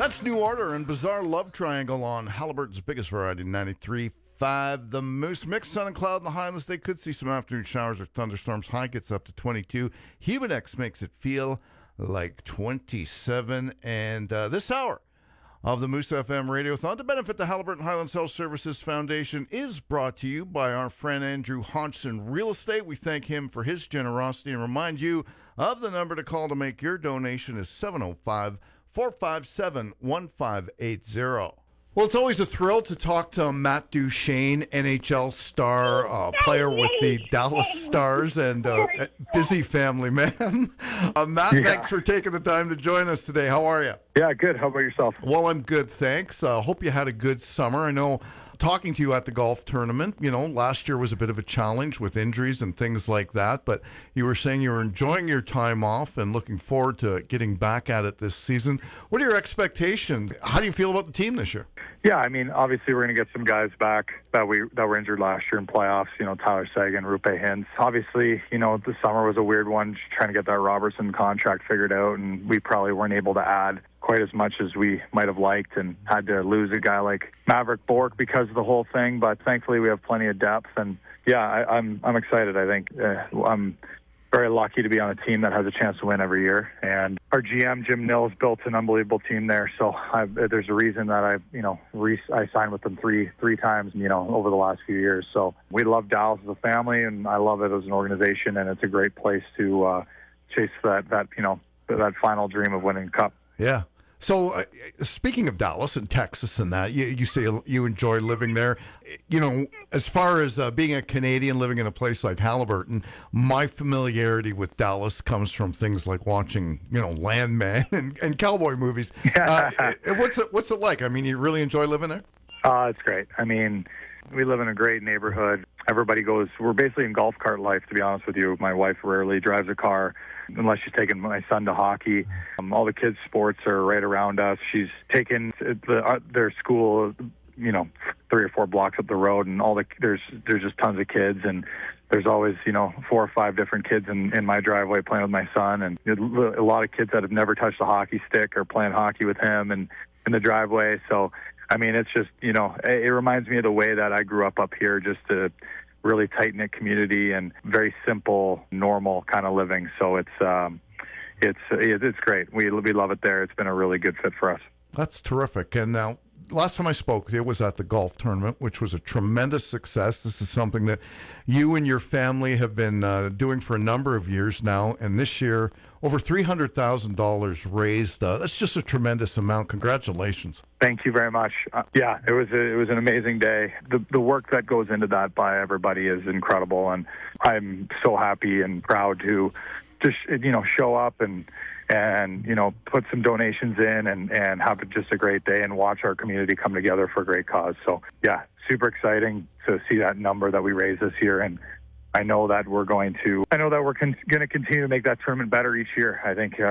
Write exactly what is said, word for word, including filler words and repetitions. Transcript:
That's New Order and Bizarre Love Triangle on Halliburton's biggest variety, ninety-three point five. The Moose. Mixed sun and cloud in the Highlands. They could see some afternoon showers or thunderstorms. High gets up to twenty-two. Humidex makes it feel like twenty-seven. And uh, this hour of the Moose F M Radiothon to benefit the Halliburton Highlands Health Services Foundation is brought to you by our friend Andrew Hodgson Real Estate. We thank him for his generosity and remind you of the number to call to make your donation is seven oh five, four five seven, one five eight zero. Well, it's always a thrill to talk to Matt Duchene, N H L star, uh, player with the Dallas Stars, and uh, busy family man. Uh, Matt, yeah. Thanks for taking the time to join us today. How are you? Yeah, good. How about yourself? Well, I'm good, thanks. Uh, hope you had a good summer. I know talking to you at the golf tournament, you know, last year was a bit of a challenge with injuries and things like that, but you were saying you were enjoying your time off and looking forward to getting back at it this season. What are your expectations? How do you feel about the team this year? Yeah, I mean, obviously we're going to get some guys back that we that were injured last year in playoffs, you know, Tyler Seguin, Rupe Hintz. Obviously, you know, the summer was a weird one, just trying to get that Robertson contract figured out, and we probably weren't able to add quite as much as we might have liked and had to lose a guy like Maverick Bork because of the whole thing. But thankfully we have plenty of depth, and yeah, I, I'm I'm excited. I think uh, I'm very lucky to be on a team that has a chance to win every year. And our G M, Jim Nils, built an unbelievable team there. So I've, there's a reason that I, you know, re- I signed with them three three times, you know, over the last few years. So we love Dallas as a family, and I love it as an organization, and it's a great place to uh, chase that, that, you know, that final dream of winning the Cup. Yeah. So, uh, speaking of Dallas and Texas and that, you, you say you enjoy living there. You know, as far as uh, being a Canadian living in a place like Halliburton, my familiarity with Dallas comes from things like watching, you know, Landman and, and cowboy movies. Uh, what's it, what's it like? I mean, you really enjoy living there? Uh, it's great. I mean, we live in a great neighborhood. Everybody goes, we're basically in golf cart life, to be honest with you. My wife rarely drives a car unless she's taking my son to hockey. Um, all the kids' sports are right around us. She's taken the, uh, their school, you know, three or four blocks up the road, and all the there's there's just tons of kids, and there's always, you know, four or five different kids in, in my driveway playing with my son, and a lot of kids that have never touched a hockey stick are playing hockey with him and in the driveway. So, I mean, it's just, you know, it, it reminds me of the way that I grew up up here, just a really tight-knit community and very simple, normal kind of living. So it's um, it's it's great. We we love it there. It's been a really good fit for us. That's terrific. And now, last time I spoke, it was at the golf tournament, which was a tremendous success. This is something that you and your family have been uh, doing for a number of years now, and this year, over three hundred thousand dollars raised. Uh, that's just a tremendous amount. Congratulations. Thank you very much. Uh, yeah, it was a, it was an amazing day. The the work that goes into that by everybody is incredible, and I'm so happy and proud to just, you know, show up and and, you know, put some donations in and, and have just a great day and watch our community come together for a great cause. So, yeah, super exciting to see that number that we raised this year. And I know that we're going to, I know that we're con- going to continue to make that tournament better each year. I think uh,